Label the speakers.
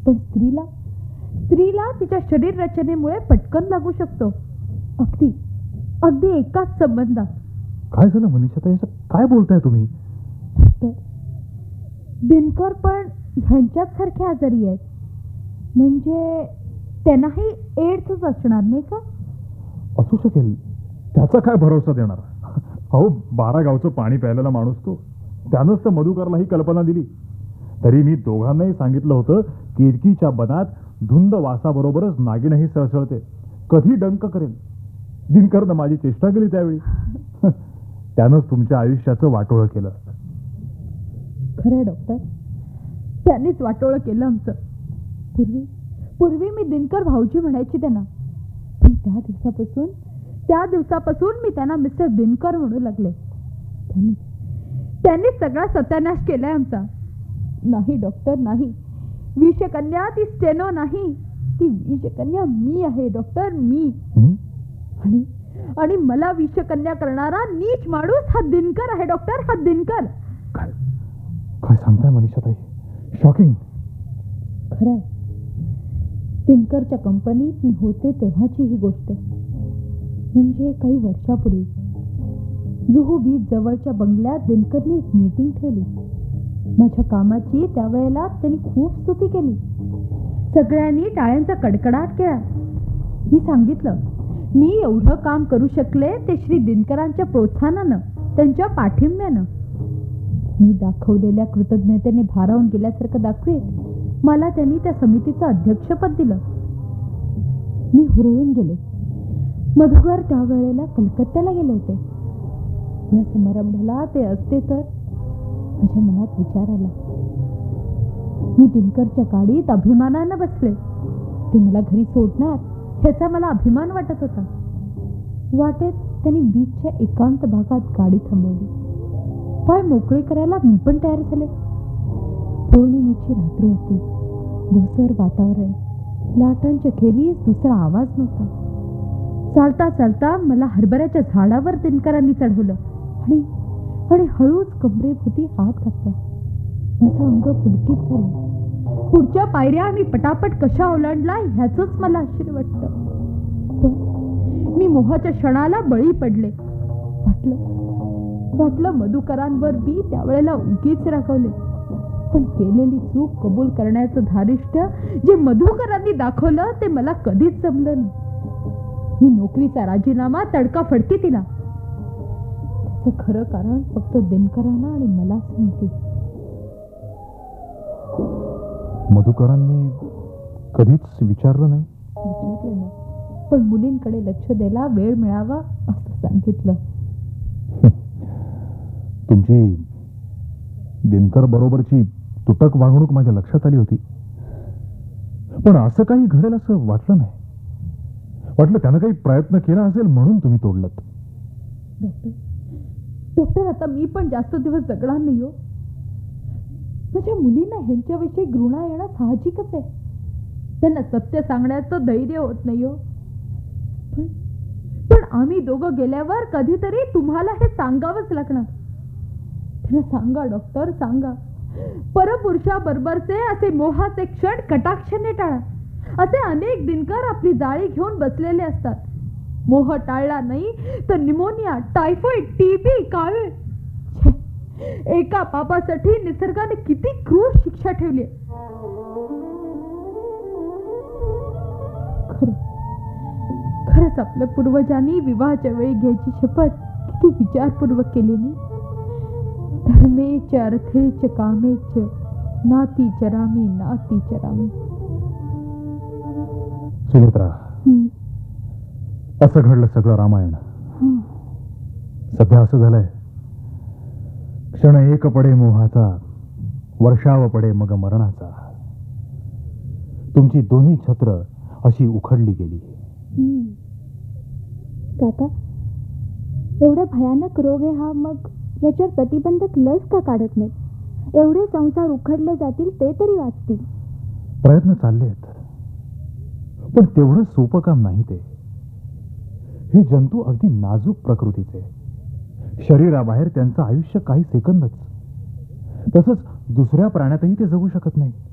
Speaker 1: पण स्त्रीला तिच्या शरीर रचनेमुळे पटकन लागू शकतो, अगदी अगदी एकाच संबंधात.
Speaker 2: काय झालं मनीषाताई, असं काय बोलताय तुम्ही?
Speaker 1: दिनकर पण ह्यांच्याच सारखे आजारी आहेत. म्हणजे त्यांनाही एड्सच असणार नाही का?
Speaker 2: असू शकेल, त्याचा काय भरोसा देणार? अहो, 12 गावचं पाणी प्यायलेला माणूस तो. त्यानंच तर मधुकरला ही कल्पना दिली. तरी मी दोघांनाही सांगितलं होतं की केतकीच्या बनात धुंद वासाबरोबरच नागिनही सळसळते, कधी डंक करेल. दिनकरनं माझी चेष्टा केली त्यावेळी. त्यानंच तुमच्या आयुष्याचं वाटोळं केलं.
Speaker 1: खरंय डॉक्टर, त्यांनीच वाटोळं केलं आमचं. पूर्वी मी दिनकर भाऊजी म्हणायची त्यांना, पण त्या दिवसापासून मी त्यांना मिस्टर दिनकर म्हणू लागले. त्यांनी सगळा सत्यानाश केलाय आमचा. नाही डॉक्टर, नाही. विषकन्या ती स्टेनो नाही, ती विषकन्या मी आहे डॉक्टर, मी. आणि मला विषकन्या करणारा नीच माणूस हा दिनकर आहे डॉक्टर, हा दिनकर.
Speaker 2: काय सांगताय मनीषाताई? शॉकिंग.
Speaker 1: खरंय, दिनकरच्या कंपनीत मी होते तेव्हाची ही गोष्ट. म्हणजे काही वर्षापूर्वी जुहू बीच जवळच्या बंगल्यात दिनकरने एक मीटिंग ठेवली. माझ्या कामाची त्यावेळेला त्यांनी खूप स्तुती केली. सगळ्यांनी टाळ्यांचा कडकडाट केला. मी सांगितलं, मी एवढं काम करू शकले ते श्री दिनकरांच्या प्रोत्साहनानं, त्यांच्या पाठिंब्यानं. मी दाखवलेल्या कृतज्ञतेने भारावून गेल्यासारखं दाखवीत मला त्यांनी त्या समितीचं अध्यक्षपद दिलं. मी हुरळून गेले. मधुकर त्यावेळेला कलकत्त्याला गेले होते. या समारंभाला ते असते तर. माझ्या मनात विचार आला. मी दिनकरच्या गाडीत अभिमानानं बसले. ते मला घरी सोडणार ह्याचा मला अभिमान वाटत होता. वाटेत त्यांनी बीचच्या एकांत भागात गाडी थांबवली. पाय मोकळे करायला मी पण तयार झाले. पौर्णिमेची रात्र होती. धुसर वातावरण, लाटांच्या खेरीज दुसरा आवाज नव्हता. चालता चालता मला हरभऱ्याच्या झाडावर दिनकरांनी चढवलं आणि हळूच कमरेभोवती हात घातला. माझं अंग पुलकित झालं. पुढच्या पायऱ्या मी पटापट कशा ओलांडला ह्याचंच मला आश्चर्य वाटतं. पण मी मोहाच्या क्षणाला बळी पडले. वाटलं मधुकरांवर मी त्यावेळेला उगीच राखवले. पण केलेली चूक कबूल करण्याचं धारिष्ट्य जे मधुकरांनी दाखवलं ते मला कधीच जमलं नाही. मी नोकरीचा राजीनामा तडकाफडकी दिला. त्याचं खरं कारण फक्त दिनकरांना आणि मलाच माहिती.
Speaker 2: मधुकरांनी कधीच विचारलं नाही?
Speaker 1: पण मुलींकडे लक्ष द्यायला वेळ मिळावा असं सांगितलं.
Speaker 2: तुमची दिनकर बरोबरची तुटक वागणूक माझ्या लक्षात आली होती. पण असं काही घडेल असं वाटलं नाही. वाटलं त्यानं काही प्रयत्न केला असेल म्हणून तुम्ही तोडलं.
Speaker 1: डॉक्टर, आता मी पण जास्त दिवस जगणार नाही हो. माझ्या मुलींना ह्यांच्याविषयी घृणा येणं साहजिकच आहे. त्यांना सत्य सांगण्याचं धैर्य होत नाही हो. पण आम्ही दोघं गेल्यावर कधीतरी तुम्हाला हे सांगावंच लागणार. त्यांना सांगा डॉक्टर, सांगा. परपुरुषाबरोबरचे असे मोहाचे क्षण कटाक्षाने टाळा. असे अनेक दिनकर आपली जाळी घेऊन बसलेले असतात. मोह टाळला नाही तर निमोनिया, टायफॉइड, टीबी, कावीळ. एका पापासाठी निसर्गाने किती क्रूर शिक्षा ठेवली. खरंच आपल्या पूर्वजांनी विवाहाच्या वेळी घ्यायची शपथ किती विचारपूर्वक केली नाही. धर्मेच अर्थेच कामेच नाती चरामी, नाती चरामी.
Speaker 2: सुमित्रा, असं घडलं सगळं रामायण. सध्या असं झालंय, क्षण एक पडे मोहाचा, वर्षाव पडे मग मरणाचा. तुमची दोन्ही छत्र अशी उखडली गेली.
Speaker 1: काका, एवढा भयानक रोग आहे हा, मग याच्यावर प्रतिबंधक लस का काढत नाही? एवढे संसार उखडले जातील ते तरी वाचतील.
Speaker 2: प्रयत्न चाललेत, पण तेवढं सोपं काम नाही ते. हे जंतू अगदी नाजूक प्रकृतीचे. शरीराबाहेर त्यांचं आयुष्य काही सेकंदच. तसंच दुसऱ्या प्राण्यातही ते जगू शकत नाही.